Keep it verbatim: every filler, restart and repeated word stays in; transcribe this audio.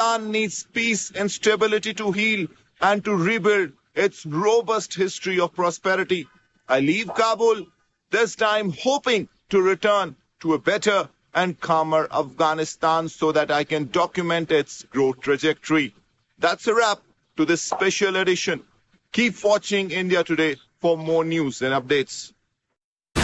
Afghanistan needs peace and stability to heal and to rebuild its robust history of prosperity. I leave Kabul, this time hoping to return to a better and calmer Afghanistan so that I can document its growth trajectory. That's a wrap to this special edition. Keep watching India Today for more news and updates.